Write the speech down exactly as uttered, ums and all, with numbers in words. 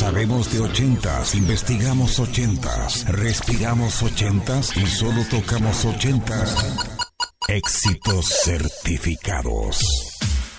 Sabemos de ochentas, investigamos ochentas, respiramos ochentas y solo tocamos ochentas. Éxitos certificados.